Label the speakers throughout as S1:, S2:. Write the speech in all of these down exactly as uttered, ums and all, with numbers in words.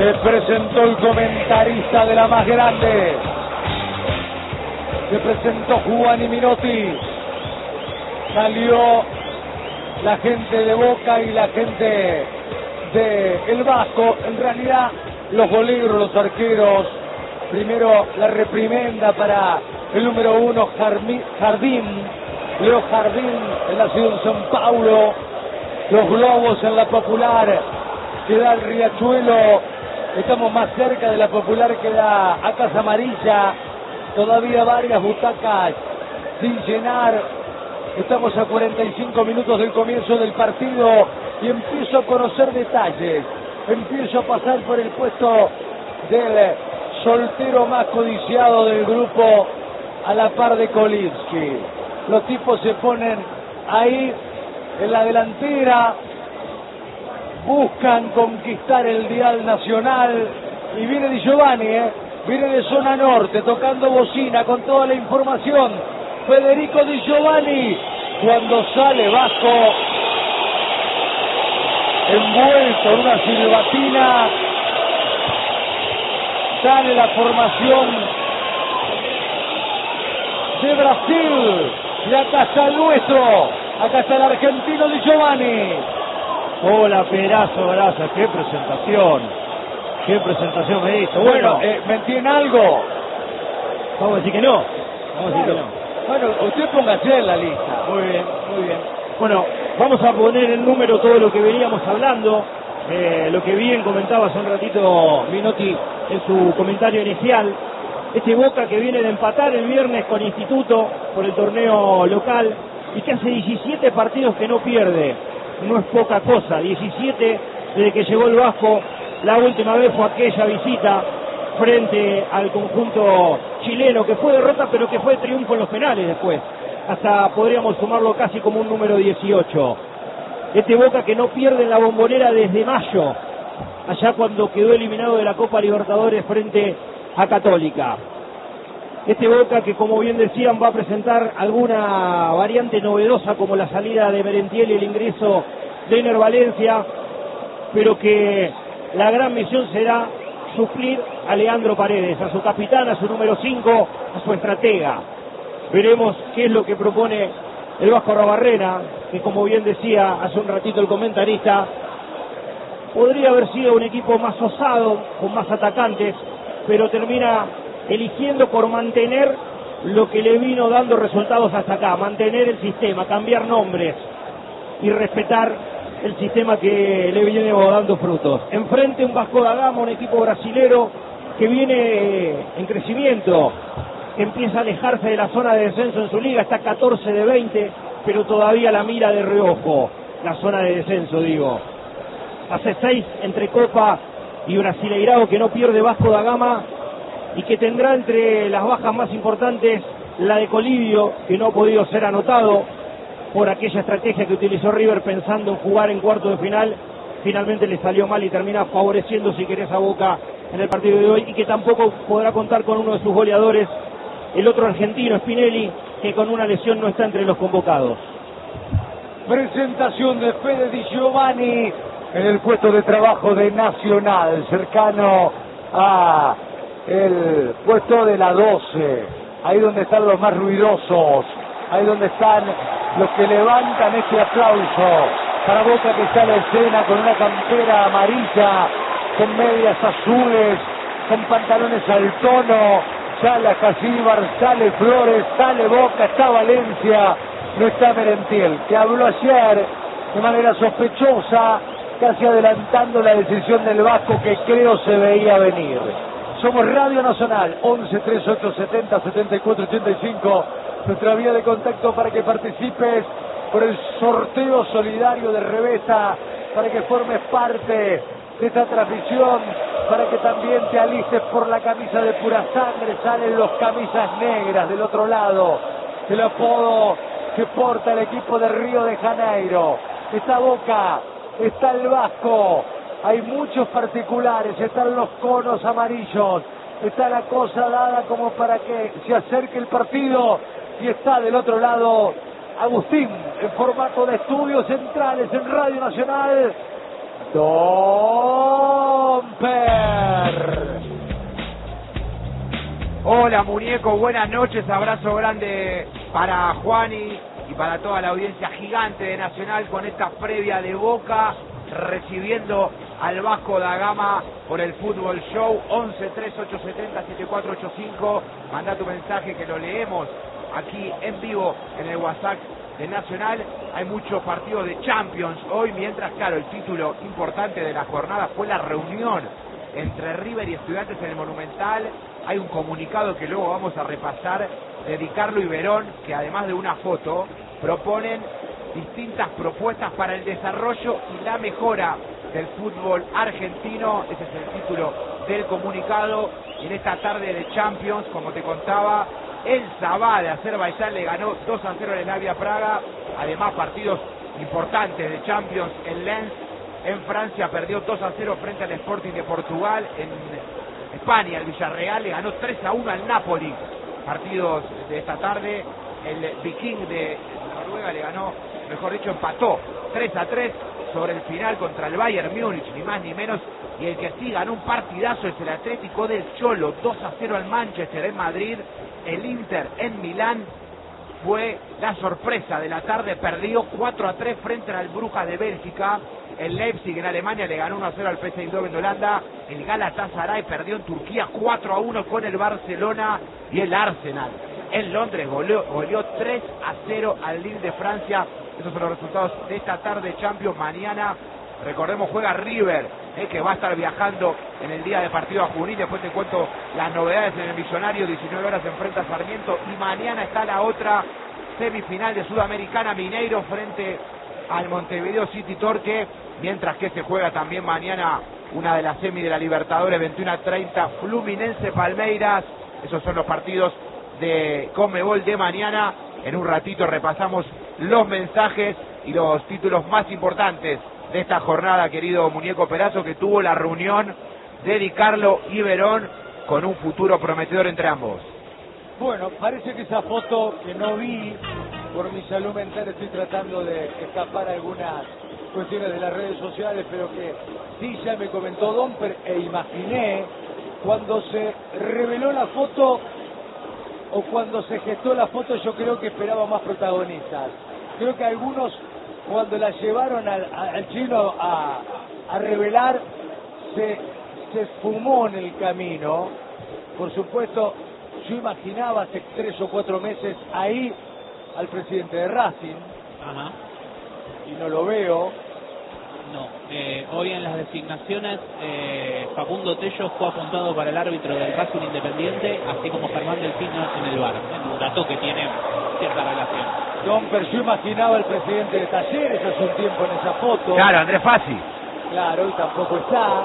S1: Se presentó el comentarista de la más grande. Se presentó Juan y Minotti. Salió la gente de Boca y la gente de El Vasco. En realidad, los goleros, los arqueros. Primero la reprimenda para el número uno, Jardín. Leo Jardín, el nacido en San Paulo. Los globos en la Popular. Queda el Riachuelo. Estamos más cerca de la Popular que la a Casa Amarilla. Todavía varias butacas sin llenar. Estamos a cuarenta y cinco minutos del comienzo del partido y empiezo a conocer detalles. Empiezo a pasar por el puesto del soltero más codiciado del grupo a la par de Kolibski. Los tipos se ponen ahí en la delantera, buscan conquistar el dial nacional y viene Di Giovanni, ¿eh? Viene de zona norte, tocando bocina con toda la información. Federico Di Giovanni, cuando sale Vasco, envuelto en una silbatina, sale la formación de Brasil. Y acá está el nuestro, acá está el argentino Di Giovanni.
S2: Hola, pedazo, brazo, qué presentación. Qué presentación me hizo.
S1: Bueno,
S2: Bueno,
S1: eh, ¿mentí en algo?
S2: vamos a decir que no. Vamos a decir que no.
S1: Bueno, usted póngase en la lista.
S2: Muy bien, muy bien. Bueno, vamos a poner en número todo lo que veníamos hablando, eh, lo que bien comentaba hace un ratito Minotti en su comentario inicial. Este Boca que viene de empatar el viernes con Instituto por el torneo local y que hace diecisiete partidos que no pierde. No es poca cosa, diecisiete desde que llegó el Vasco. La última vez fue aquella visita frente al conjunto chileno, que fue derrota, pero que fue triunfo en los penales después. Hasta podríamos sumarlo casi como un número dieciocho. Este Boca que no pierde en la Bombonera desde mayo, allá cuando quedó eliminado de la Copa Libertadores frente a Católica. Este Boca que, como bien decían, va a presentar alguna variante novedosa, como la salida de Merentiel y el ingreso de Ener Valencia, pero que la gran misión será suplir a Leandro Paredes, a su capitán, a su número cinco, a su estratega. Veremos qué es lo que propone el Vasco Arrobarrena, que, como bien decía hace un ratito el comentarista, podría haber sido un equipo más osado, con más atacantes, pero termina eligiendo por mantener lo que le vino dando resultados hasta acá, mantener el sistema, cambiar nombres y respetar el sistema que le viene dando frutos. Enfrente un Vasco da Gama, un equipo brasilero que viene en crecimiento, que empieza a alejarse de la zona de descenso en su liga, está catorce de veinte, pero todavía la mira de reojo, la zona de descenso, digo. Hace seis entre Copa y Brasileirao que no pierde Vasco da Gama y que tendrá entre las bajas más importantes la de Colibio, que no ha podido ser anotado por aquella estrategia que utilizó River pensando en jugar en cuarto de final. Finalmente le salió mal y termina favoreciendo, si querés, a Boca en el partido de hoy, y que tampoco podrá contar con uno de sus goleadores, el otro argentino, Spinelli, que con una lesión no está entre los convocados.
S1: Presentación de Fede Di Giovanni en el puesto de trabajo de Nacional, cercano a el puesto de la doce, ahí donde están los más ruidosos, ahí donde están los que levantan este aplauso para Boca, que sale a escena con una campera amarilla, con medias azules, con pantalones al tono. Sale Acasíbar, sale Flores, sale Boca, está Valencia, no está Merentiel, que habló ayer de manera sospechosa, casi adelantando la decisión del Vasco, que creo se veía venir. Somos Radio Nacional, once treinta y ocho setenta setenta y cuatro ochenta y cinco, nuestra vía de contacto para que participes por el sorteo solidario de Revesa, para que formes parte de esta transmisión, para que también te alistes por la camisa de pura sangre. Salen los camisas negras del otro lado, el apodo que porta el equipo de Río de Janeiro. Está Boca, está el Vasco, hay muchos particulares, están los conos amarillos, está la cosa dada como para que se acerque el partido, y está del otro lado Agustín en formato de estudios centrales en Radio Nacional. Domper.
S3: Hola muñeco, buenas noches, abrazo grande para Juani y para toda la audiencia gigante de Nacional con esta previa de Boca recibiendo al Vasco da Gama por el Fútbol Show. Once tres ocho siete cero siete cuatro ocho cinco, manda tu mensaje que lo leemos aquí en vivo en el WhatsApp de Nacional. Hay muchos partidos de Champions hoy, mientras claro, el título importante de la jornada fue la reunión entre River y Estudiantes en el Monumental. Hay un comunicado que luego vamos a repasar de Di Carlo y Verón, que además de una foto proponen distintas propuestas para el desarrollo y la mejora del fútbol argentino. Ese es el título del comunicado. Y en esta tarde de Champions, como te contaba, el Sabah de Azerbaiyán le ganó dos a cero al Slavia Praga. Además, partidos importantes de Champions. El Lens en Francia perdió dos a cero frente al Sporting de Portugal. En España, el Villarreal le ganó tres a uno al Napoli. Partidos de esta tarde. El Viking de Noruega le ganó, mejor dicho, empató tres a tres sobre el final contra el Bayern Múnich, ni más ni menos. Y el que sí ganó un partidazo es el Atlético del Cholo, dos a cero al Manchester en Madrid. El Inter en Milán fue la sorpresa de la tarde, perdió cuatro a tres frente al Brujas de Bélgica. El Leipzig en Alemania le ganó uno a cero al P S V Eindhoven de Holanda. El Galatasaray perdió en Turquía cuatro a uno con el Barcelona. Y el Arsenal en Londres goleó, goleó tres a cero al Lille de Francia. Esos son los resultados de esta tarde Champions. Mañana, recordemos, juega River, eh, que va a estar viajando en el día de partido a Junín. Después te cuento las novedades en el Millonario. diecinueve horas enfrenta a Sarmiento. Y mañana está la otra semifinal de Sudamericana, Mineiro frente al Montevideo City Torque. Mientras que se juega también mañana una de las semis de la Libertadores, veintiuno a treinta, Fluminense Palmeiras. Esos son los partidos de Conmebol de mañana. En un ratito repasamos los mensajes y los títulos más importantes de esta jornada, querido muñeco Perazo, que tuvo la reunión de Di Carlo y Verón con un futuro prometedor entre ambos.
S1: Bueno, parece que esa foto que no vi por mi salud mental, estoy tratando de escapar algunas cuestiones de las redes sociales, pero que sí ya me comentó Domper e imaginé cuando se reveló la foto o cuando se gestó la foto. Yo creo que esperaba más protagonistas. Creo que algunos, cuando la llevaron al, al chino a, a revelar, se, se esfumó en el camino. Por supuesto, yo imaginaba hace tres o cuatro meses ahí al presidente de Racing.
S4: Ajá.
S1: Y no lo veo.
S4: No, eh, hoy en las designaciones eh, Facundo Tello fue apuntado para el árbitro del Racing Independiente, así como Germán Delfino en el V A R, un dato que tiene cierta relación.
S1: Domper, yo imaginaba al presidente de Talleres hace un tiempo en esa foto.
S3: Claro, Andrés Fassi.
S1: Claro, y tampoco está.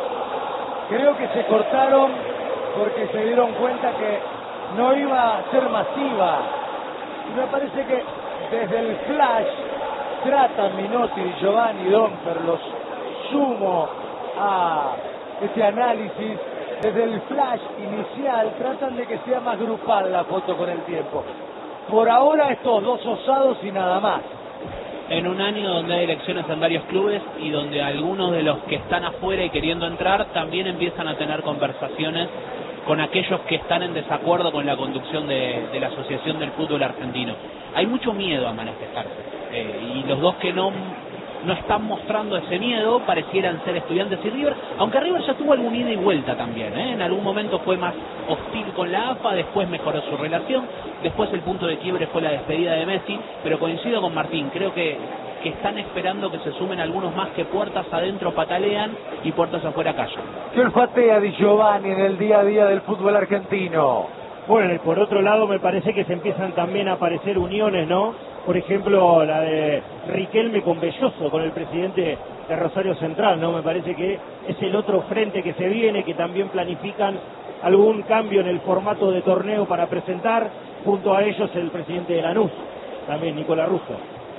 S1: Creo que se cortaron porque se dieron cuenta que no iba a ser masiva. Y me parece que desde el flash tratan Minotti y Giovanni Domper, los sumo a este análisis. Desde el flash inicial tratan de que sea más grupal la foto con el tiempo. Por ahora estos dos osados y nada más.
S4: En un año donde hay elecciones en varios clubes y donde algunos de los que están afuera y queriendo entrar también empiezan a tener conversaciones con aquellos que están en desacuerdo con la conducción de, de la Asociación del Fútbol Argentino. Hay mucho miedo a manifestarse, eh, y los dos que no, no están mostrando ese miedo parecieran ser Estudiantes y River, aunque River ya tuvo algún ida y vuelta también, ¿eh? En algún momento fue más hostil con la A F A, después mejoró su relación, después el punto de quiebre fue la despedida de Messi, pero coincido con Martín, creo que, que están esperando que se sumen algunos más que puertas adentro patalean y puertas afuera callan.
S1: ¿Qué olfatea Di Giovanni en el día a día del fútbol argentino?
S2: Bueno, y por otro lado me parece que se empiezan también a aparecer uniones, ¿no? Por ejemplo, la de Riquelme con Belloso, con el presidente de Rosario Central, ¿no? Me parece que es el otro frente que se viene, que también planifican algún cambio en el formato de torneo para presentar, junto a ellos el presidente de Lanús, también Nicolás Russo.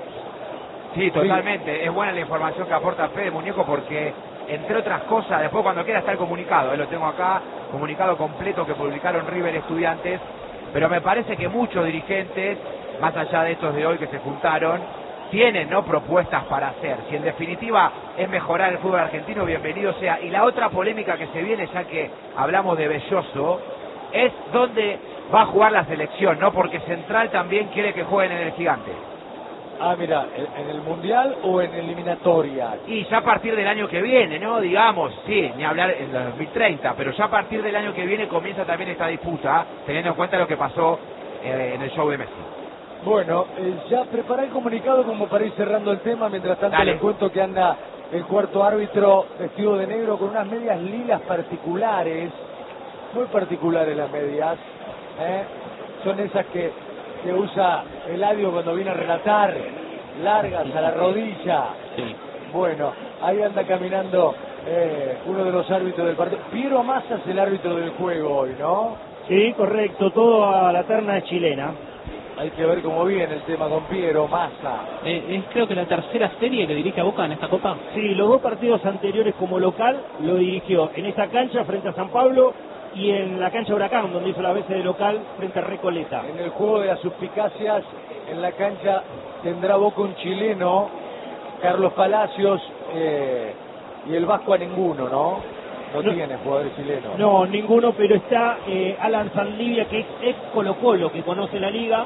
S3: Sí, totalmente. Es buena la información que aporta Fede Muñeco porque, entre otras cosas, después cuando quiera está el comunicado, eh, lo tengo acá, comunicado completo que publicaron River Estudiantes, pero me parece que muchos dirigentes, más allá de estos de hoy que se juntaron, tienen, ¿no?, propuestas para hacer. Si en definitiva es mejorar el fútbol argentino, bienvenido sea. Y la otra polémica que se viene, ya que hablamos de Belloso, es donde va a jugar la selección, ¿no? Porque Central también quiere que jueguen en el Gigante.
S1: Ah, mira, ¿en el Mundial o en eliminatoria?
S3: Y ya a partir del año que viene, ¿no? Digamos, sí, ni hablar en el dos mil treinta, pero ya a partir del año que viene comienza también esta disputa, teniendo en cuenta lo que pasó eh, en el show de Messi.
S1: Bueno, eh, ya preparé el comunicado como para ir cerrando el tema, mientras tanto
S3: Dale.
S1: les cuento que anda el cuarto árbitro vestido de negro con unas medias lilas particulares, muy particulares las medias, ¿eh? Son esas que, que usa Eladio cuando viene a relatar, largas a la rodilla.
S4: Sí.
S1: Bueno, ahí anda caminando eh, uno de los árbitros del partido. Piero Massa es el árbitro del juego hoy, ¿no?
S2: Sí, correcto, todo a la terna chilena.
S1: Hay que ver cómo viene el tema con Piero Massa.
S4: Eh, es creo que la tercera serie que dirige a Boca en esta Copa.
S2: Sí, los dos partidos anteriores como local lo dirigió en esta cancha frente a San Pablo y en la cancha Huracán, donde hizo la veces de local frente a Recoleta.
S1: En el juego de las suspicacias, en la cancha tendrá Boca un chileno, Carlos Palacios, eh, y el Vasco a ninguno, ¿no? No,
S2: No.
S1: tiene jugadores chilenos.
S2: No, ninguno, pero está eh, Alan Saldivia, que es ex Colo Colo, que conoce la liga.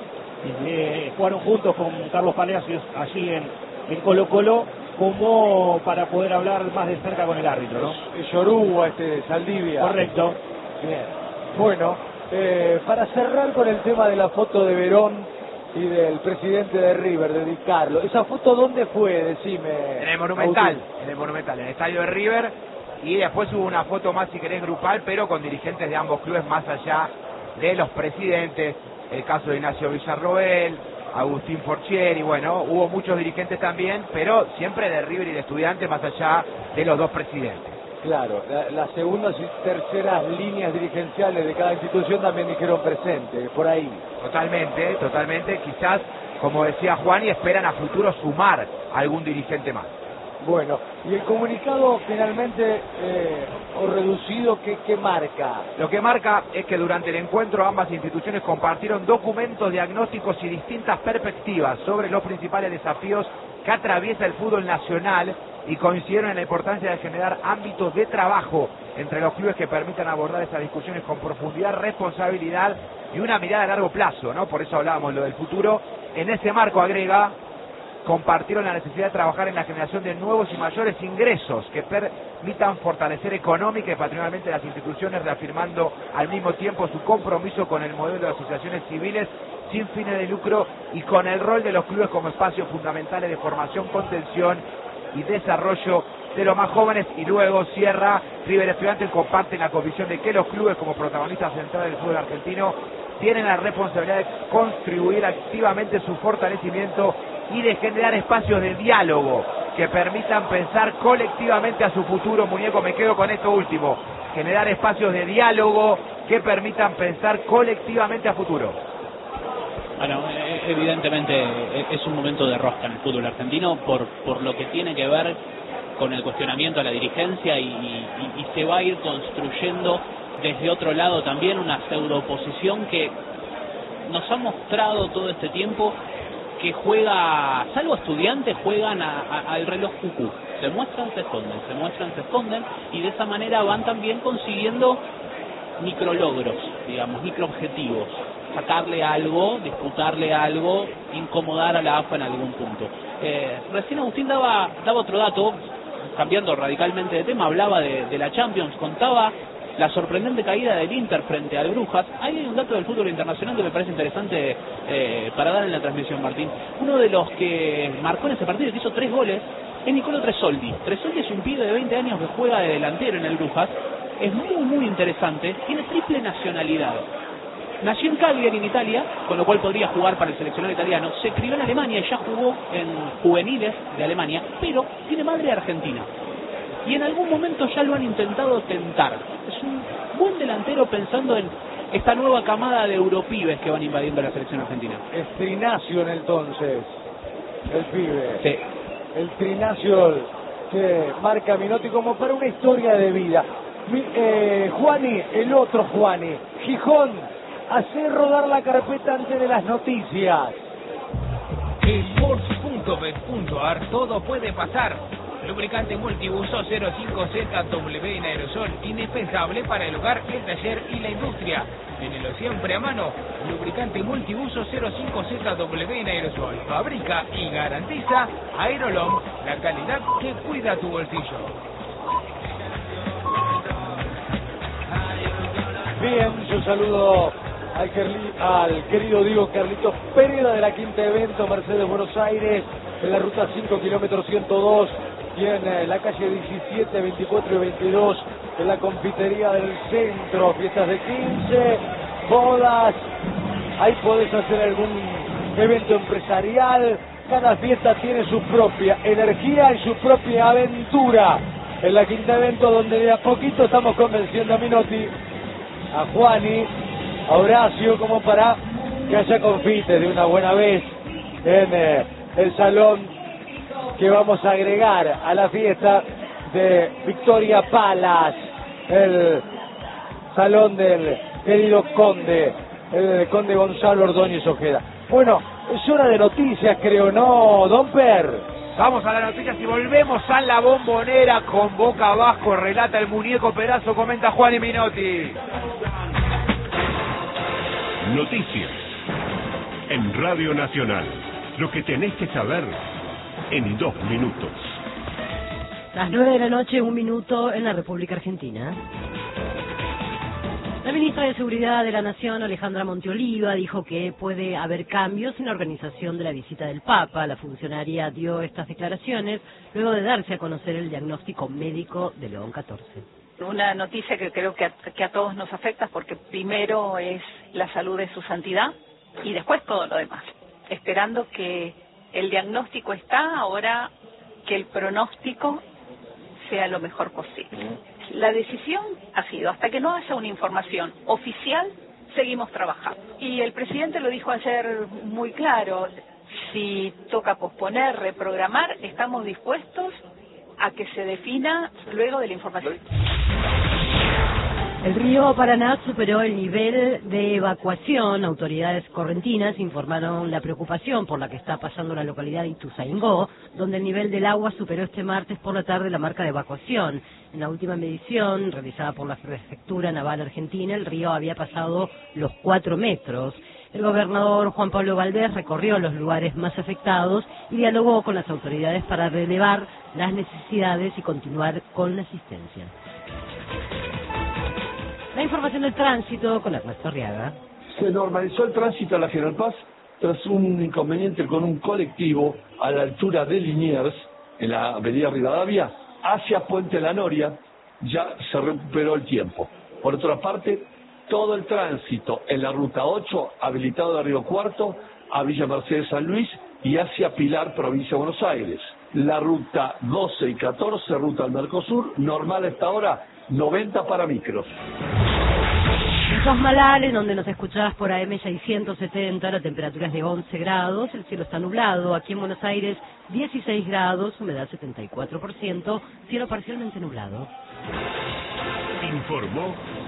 S2: Eh, jugaron juntos con Carlos Palacios allí en, en Colo Colo, como para poder hablar más de cerca con el árbitro, ¿no?
S1: Es Yoruba, este Saldivia.
S2: Correcto.
S1: Bien. Bueno, eh, para cerrar con el tema de la foto de Verón y del presidente de River, de Di Carlo. ¿Esa foto dónde fue? Decime.
S3: En el Monumental,
S1: Agustín.
S3: en el Monumental, en el estadio de River, y después hubo una foto más, si querés, grupal, pero con dirigentes de ambos clubes más allá de los presidentes, el caso de Ignacio Villarroel, Agustín Forchieri, bueno, hubo muchos dirigentes también, pero siempre de River y de Estudiantes más allá de los dos presidentes.
S1: Claro, la- las segundas y terceras líneas dirigenciales de cada institución también dijeron presente, por ahí.
S3: Totalmente, totalmente, quizás, como decía Juan, y esperan a futuro sumar algún dirigente más.
S1: Bueno, y el comunicado finalmente, eh, o reducido, ¿qué, qué marca?
S3: Lo que marca es que durante el encuentro ambas instituciones compartieron documentos, diagnósticos y distintas perspectivas sobre los principales desafíos que atraviesa el fútbol nacional y coincidieron en la importancia de generar ámbitos de trabajo entre los clubes que permitan abordar estas discusiones con profundidad, responsabilidad y una mirada a largo plazo, ¿no? Por eso hablábamos lo del futuro. En ese marco, agrega, compartieron la necesidad de trabajar en la generación de nuevos y mayores ingresos que permitan fortalecer económica y patrimonialmente las instituciones, reafirmando al mismo tiempo su compromiso con el modelo de asociaciones civiles sin fines de lucro y con el rol de los clubes como espacios fundamentales de formación, contención y desarrollo de los más jóvenes. Y luego cierra, River Estudiantes comparte la convicción de que los clubes como protagonistas centrales del fútbol argentino tienen la responsabilidad de contribuir activamente su fortalecimiento y de generar espacios de diálogo que permitan pensar colectivamente a su futuro. Muñeco, me quedo con esto último, generar espacios de diálogo que permitan pensar colectivamente a futuro.
S4: Bueno, eh, evidentemente eh, es un momento de rosca en el fútbol argentino por, por lo que tiene que ver con el cuestionamiento a la dirigencia y, y, y se va a ir construyendo desde otro lado también una pseudo-oposición que nos ha mostrado todo este tiempo que juega, salvo Estudiantes, juegan a, a, al reloj cucú. Se muestran, se esconden, se muestran, se esconden, y de esa manera van también consiguiendo micrologros, digamos, microobjetivos. Sacarle algo, disputarle algo, incomodar a la A F A en algún punto. Eh, recién Agustín daba, daba otro dato, cambiando radicalmente de tema, hablaba de, de la Champions, contaba la sorprendente caída del Inter frente al Brujas. Hay un dato del fútbol internacional que me parece interesante eh, para dar en la transmisión, Martín. Uno de los que marcó en ese partido y que hizo tres goles es Nicolò Tresoldi. Tresoldi es un pibe de veinte años que juega de delantero en el Brujas. Es muy, muy interesante. Tiene triple nacionalidad. Nació en Cagliari, en Italia, con lo cual podría jugar para el seleccionado italiano. Se crió en Alemania y ya jugó en juveniles de Alemania, pero tiene madre argentina. Y en algún momento ya lo han intentado tentar. Es un buen delantero pensando en esta nueva camada de europibes que van invadiendo la selección argentina.
S1: Es Trinacio entonces, el pibe.
S4: Sí.
S1: El Trinacio que marca Minotti como para una historia de vida. Mi, eh, Juani, el otro Juani, Gijón, hace rodar la carpeta antes de las noticias.
S5: En Sports punto bet punto ar todo puede pasar. Lubricante multiuso cero cinco Z W en aerosol, indispensable para el hogar, el taller y la industria. Tenelo siempre a mano. Lubricante multiuso cero cinco Z W en aerosol. Fabrica y garantiza Aerolong, la calidad que cuida tu bolsillo.
S1: Bien, yo saludo al, Kerli, al querido Diego Carlitos Pérez de la quinta evento Mercedes Buenos Aires, en la ruta cinco kilómetros ciento dos y en eh, la calle diecisiete, veinticuatro y veintidós, en la confitería del centro, fiestas de quince, bodas, ahí podés hacer algún evento empresarial. Cada fiesta tiene su propia energía y su propia aventura. En la quinta evento, donde de a poquito estamos convenciendo a Minotti, a Juani, a Horacio, como para que haya confite de una buena vez en eh, el salón que vamos a agregar a la fiesta de Victoria Palace, el salón del querido conde, el conde Gonzalo Ordóñez Ojeda. Bueno, es hora de noticias, creo, ¿no, Don Per?
S3: Vamos a las noticias y volvemos a la Bombonera con Boca Abajo. Relata el muñeco Perazo, comenta Juan y Minotti.
S6: Noticias en Radio Nacional. Lo que tenés que saber en dos minutos.
S7: Las nueve de la noche, un minuto en la República Argentina. La ministra de Seguridad de la Nación, Alejandra Monteoliva, dijo que puede haber cambios en la organización de la visita del Papa. La funcionaria dio estas declaraciones luego de darse a conocer el diagnóstico médico de León catorce.
S8: Una noticia que creo que a, que a todos nos afecta, porque primero es la salud de su santidad y después todo lo demás. Esperando que el diagnóstico está, ahora que el pronóstico sea lo mejor posible. La decisión ha sido, hasta que no haya una información oficial, seguimos trabajando. Y el presidente lo dijo ayer muy claro, si toca posponer, reprogramar, estamos dispuestos a que se defina luego de la información.
S7: El río Paraná superó el nivel de evacuación. Autoridades correntinas informaron la preocupación por la que está pasando la localidad de Ituzaingó, donde el nivel del agua superó este martes por la tarde la marca de evacuación. En la última medición realizada por la Prefectura Naval Argentina, el río había pasado los cuatro metros. El gobernador Juan Pablo Valdés recorrió los lugares más afectados y dialogó con las autoridades para relevar las necesidades y continuar con la asistencia. La información del tránsito con Ernesto Arriaga.
S9: Se normalizó el tránsito a la General Paz tras un inconveniente con un colectivo a la altura de Liniers, en la avenida Rivadavia, hacia Puente La Noria. Ya se recuperó el tiempo. Por otra parte, todo el tránsito en la ruta ocho, habilitado de Río Cuarto a Villa Mercedes San Luis y hacia Pilar, provincia de Buenos Aires. La ruta doce y catorce, ruta al Mercosur, normal a esta hora, noventa para micros.
S7: En Chosmalal, donde nos escuchás por A M seiscientos setenta, la temperatura es de once grados, el cielo está nublado. Aquí en Buenos Aires, dieciséis grados, humedad setenta y cuatro por ciento, cielo parcialmente nublado.
S6: Informó